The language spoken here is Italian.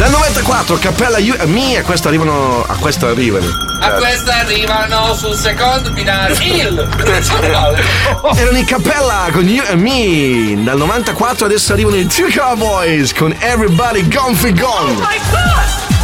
Dal 94 Cappella You and Me, a questo arrivano. A questo arrivano sul secondo binario. Erano i Cappella con You and Me. Dal 94 adesso arrivano i Two Cowboys con Everybody Gone for Gone. Oh my God!